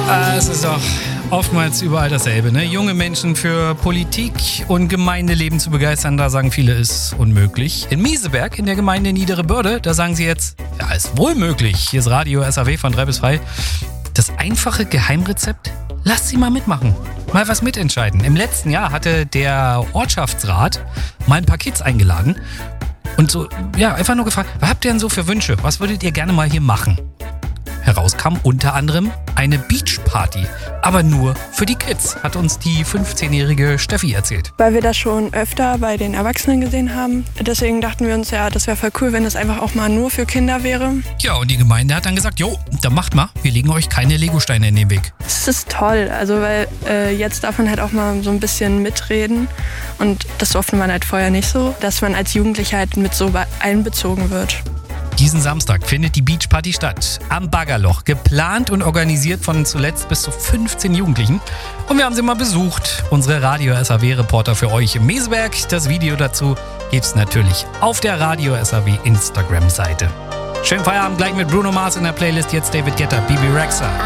Es ist doch oftmals überall dasselbe, ne? Junge Menschen für Politik und Gemeindeleben zu begeistern, da sagen viele, ist unmöglich. In Mieseberg, in der Gemeinde Niedere Börde, da sagen sie jetzt, ja, ist wohl möglich. Hier ist Radio SAW von 3 bis 5. Das einfache Geheimrezept? Lasst sie mal mitmachen. Mal was mitentscheiden. Im letzten Jahr hatte der Ortschaftsrat mal ein paar Kids eingeladen und so, ja, einfach nur gefragt, was habt ihr denn so für Wünsche? Was würdet ihr gerne mal hier machen? Herauskam unter anderem eine Beachparty. Aber nur für die Kids, hat uns die 15-jährige Steffi erzählt. Weil wir das schon öfter bei den Erwachsenen gesehen haben. Deswegen dachten wir uns, ja, das wäre voll cool, wenn es einfach auch mal nur für Kinder wäre. Ja, und die Gemeinde hat dann gesagt, jo, dann macht mal, wir legen euch keine Legosteine in den Weg. Das ist toll, also weil jetzt darf man halt auch mal so ein bisschen mitreden. Und das durfte man halt vorher nicht so, dass man als Jugendlicher halt mit so einbezogen wird. Diesen Samstag findet die Beachparty statt. Am Baggerloch. Geplant und organisiert von zuletzt bis zu 15 Jugendlichen. Und wir haben sie mal besucht. Unsere Radio-SAW-Reporter für euch im Meseberg. Das Video dazu gibt's natürlich auf der Radio-SAW Instagram-Seite. Schönen Feierabend gleich mit Bruno Mars in der Playlist. Jetzt David Guetta, Bibi Rexha.